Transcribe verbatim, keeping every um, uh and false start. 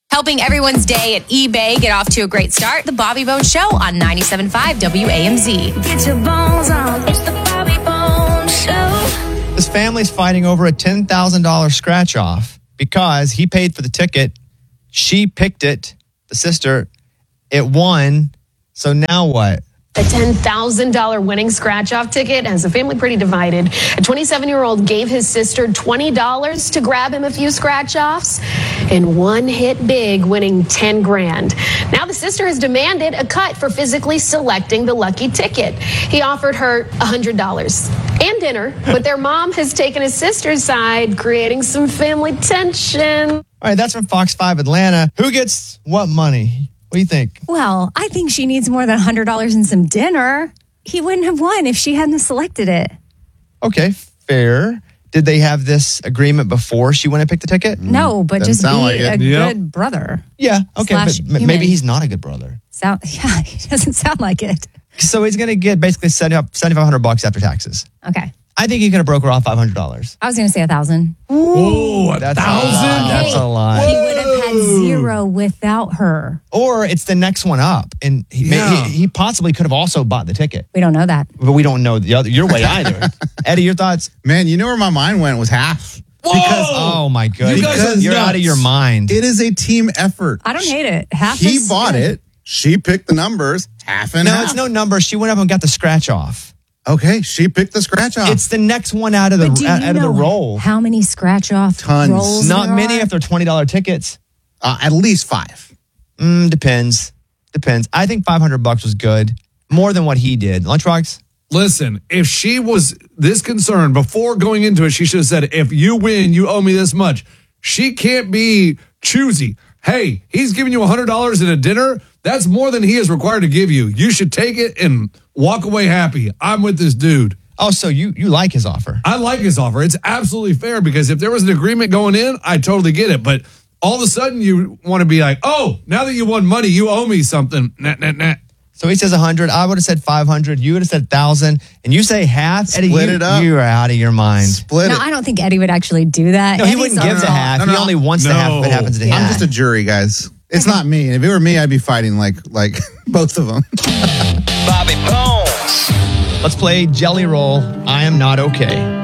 Helping everyone's day at eBay get off to a great start. The Bobby Bones Show on ninety-seven point five W A M Z. Get your bones on. It's the Bobby Bones Show. This family's fighting over a ten thousand dollars scratch off because he paid for the ticket. She picked it, the sister. It won. So now what? A ten thousand dollars winning scratch-off ticket has the family pretty divided. A twenty-seven-year-old gave his sister twenty dollars to grab him a few scratch-offs, and one hit big, winning ten grand. Now the sister has demanded a cut for physically selecting the lucky ticket. He offered her one hundred dollars and dinner, but their mom has taken his sister's side, creating some family tension. All right, that's from Fox five Atlanta. Who gets what money? What do you think? Well, I think she needs more than one hundred dollars and some dinner. He wouldn't have won if she hadn't selected it. Okay, fair. Did they have this agreement before she went and picked the ticket? No, but Doesn't just sound be like a it. Yep. good brother. Yeah, okay, Slash but m- human. maybe he's not a good brother. Sound, yeah, he doesn't sound like it. So he's going to get basically seventy-five hundred bucks after taxes. Okay. I think he could have broke her off five hundred dollars. I was going to say a thousand. Oh, a That's thousand? a lot. That's a lot. He would have had zero without her. Or it's the next one up, and he, may, Yeah. he, he possibly could have also bought the ticket, We don't know that. but we don't know the other your way either. Eddie, your thoughts? Man, you know where my mind went was half. Because oh my goodness, You guys are you're nuts. out of your mind. It is a team effort. I don't hate it. Half He is bought good. it. She picked the numbers. Half and No, half. it's no number. She went up and got the scratch off. Okay, she picked the scratch off. It's the next one out of the But do you out, out of the know roll. how many scratch off Tons. rolls Not there many are? if they're twenty dollar tickets. uh, at least five. Mm, depends. Depends. I think five hundred bucks was good. More than what he did. Lunchbox? Listen, if she was this concerned before going into it, she should have said, if you win, you owe me this much. She can't be choosy. Hey, he's giving you one hundred dollars in a dinner. That's more than he is required to give you. You should take it and walk away happy. I'm with this dude. Oh, so you you like his offer. I like his offer. It's absolutely fair because if there was an agreement going in, I totally get it. But all of a sudden you want to be like, oh, now that you won money, you owe me something. Nah, nah, nah. So he says one hundred. I would have said five hundred. You would have said one thousand. And you say half. Eddie, Split you, it up. you are out of your mind. Split No, it. I don't think Eddie would actually do that. No, he Eddie's wouldn't give the all- half. No, no, he only wants the no. half if it happens to him. I'm just a jury, guys. It's not me. If it were me, I'd be fighting like like both of them. Bobby Bones. Let's play Jelly Roll. I am not okay.